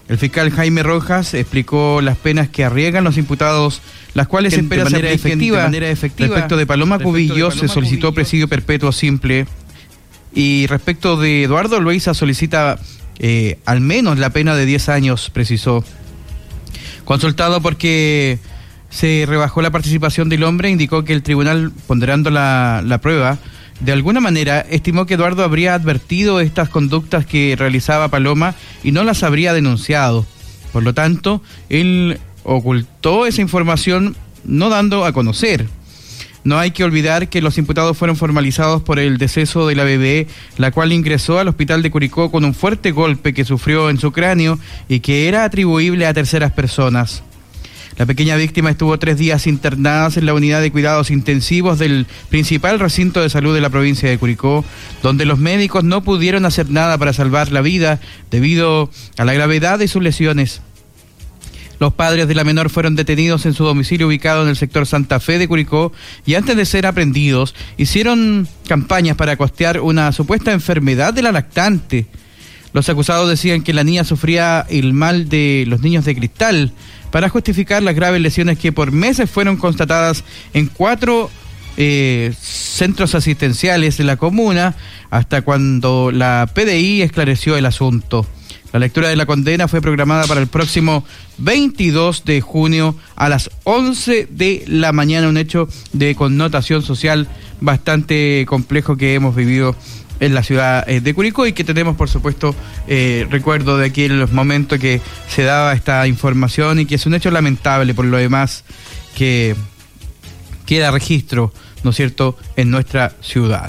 El fiscal Jaime Rojas explicó las penas que arriesgan los imputados, las cuales se espera de manera efectiva. Respecto de Paloma Cubillo se solicitó presidio perpetuo simple, y respecto de Eduardo Loaiza solicita al menos la pena de 10 años, precisó. Consultado porque se rebajó la participación del hombre, indicó que el tribunal, ponderando la prueba, de alguna manera estimó que Eduardo habría advertido estas conductas que realizaba Paloma y no las habría denunciado. Por lo tanto, él ocultó esa información, no dando a conocer. No hay que olvidar que los imputados fueron formalizados por el deceso de la bebé, la cual ingresó al hospital de Curicó con un fuerte golpe que sufrió en su cráneo y que era atribuible a terceras personas. La pequeña víctima estuvo 3 días internada en la unidad de cuidados intensivos del principal recinto de salud de la provincia de Curicó, donde los médicos no pudieron hacer nada para salvar la vida debido a la gravedad de sus lesiones. Los padres de la menor fueron detenidos en su domicilio ubicado en el sector Santa Fe de Curicó y antes de ser aprehendidos hicieron campañas para costear una supuesta enfermedad de la lactante. Los acusados decían que la niña sufría el mal de los niños de cristal para justificar las graves lesiones que por meses fueron constatadas en 4 centros asistenciales de la comuna, hasta cuando la PDI esclareció el asunto. La lectura de la condena fue programada para el próximo 22 de junio a las 11 de la mañana, un hecho de connotación social bastante complejo que hemos vivido en la ciudad de Curicó y que tenemos, por supuesto, recuerdo de aquí en los momentos que se daba esta información y que es un hecho lamentable por lo demás que queda registro, ¿no es cierto?, en nuestra ciudad.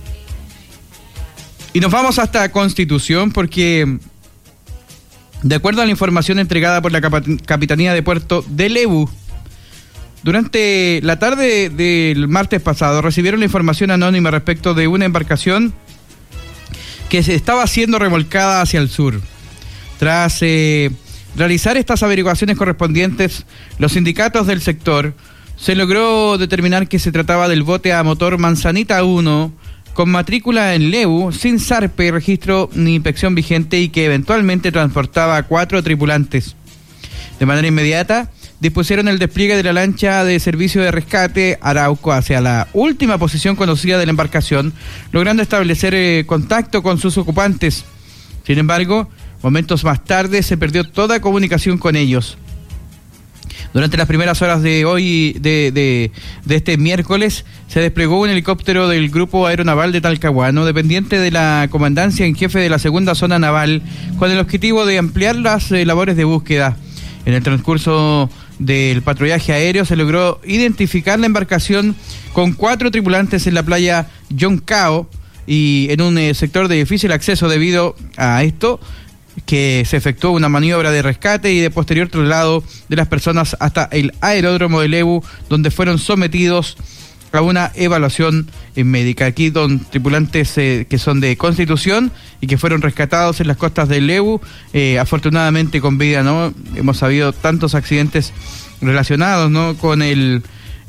Y nos vamos hasta Constitución porque, de acuerdo a la información entregada por la Capitanía de Puerto de Lebu, durante la tarde del martes pasado recibieron la información anónima respecto de una embarcación que se estaba siendo remolcada hacia el sur. Tras realizar estas averiguaciones correspondientes, los sindicatos del sector se logró determinar que se trataba del bote a motor Manzanita 1, con matrícula en Lebu, sin zarpe, registro ni inspección vigente y que eventualmente transportaba a 4 tripulantes. De manera inmediata, dispusieron el despliegue de la lancha de servicio de rescate Arauco hacia la última posición conocida de la embarcación, logrando establecer contacto con sus ocupantes. Sin embargo, momentos más tarde se perdió toda comunicación con ellos. Durante las primeras horas de hoy, de este miércoles, se desplegó un helicóptero del Grupo Aeronaval de Talcahuano, dependiente de la Comandancia en Jefe de la Segunda Zona Naval, con el objetivo de ampliar las labores de búsqueda. En el transcurso del patrullaje aéreo se logró identificar la embarcación con 4 tripulantes en la playa Yoncao y en un sector de difícil acceso debido a esto, que se efectuó una maniobra de rescate y de posterior traslado de las personas hasta el aeródromo de Lebu, donde fueron sometidos a una evaluación médica. Aquí don tripulantes que son de Constitución y que fueron rescatados en las costas de Lebu, afortunadamente con vida, ¿no? Hemos sabido tantos accidentes relacionados, ¿no?, con el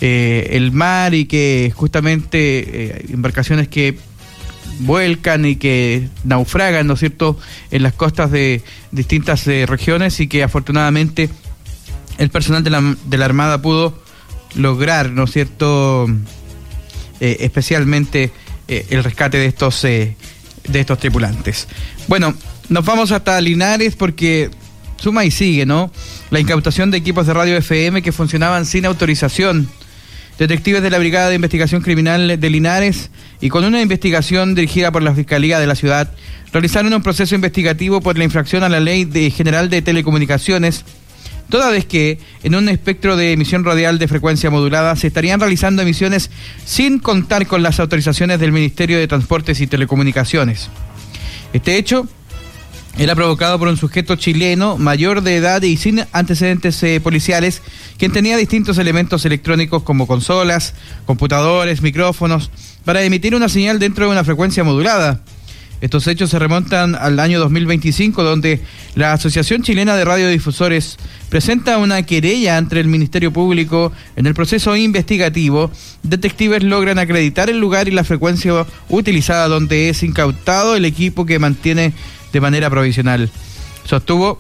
mar y que justamente embarcaciones que vuelcan y que naufragan, ¿no es cierto?, en las costas de distintas regiones y que afortunadamente el personal de la Armada pudo lograr, ¿no es cierto?, especialmente el rescate de estos tripulantes. Bueno, nos vamos hasta Linares porque suma y sigue, ¿no?, la incautación de equipos de radio FM que funcionaban sin autorización. Detectives de la Brigada de Investigación Criminal de Linares y con una investigación dirigida por la Fiscalía de la ciudad realizaron un proceso investigativo por la infracción a la Ley General de Telecomunicaciones, toda vez que en un espectro de emisión radial de frecuencia modulada se estarían realizando emisiones sin contar con las autorizaciones del Ministerio de Transportes y Telecomunicaciones. Este hecho era provocado por un sujeto chileno mayor de edad y sin antecedentes policiales, quien tenía distintos elementos electrónicos como consolas, computadores, micrófonos, para emitir una señal dentro de una frecuencia modulada. Estos hechos se remontan al año 2025, donde la Asociación Chilena de Radiodifusores presenta una querella ante el Ministerio Público. En el proceso investigativo, detectives logran acreditar el lugar y la frecuencia utilizada, donde es incautado el equipo que mantiene de manera provisional. Sostuvo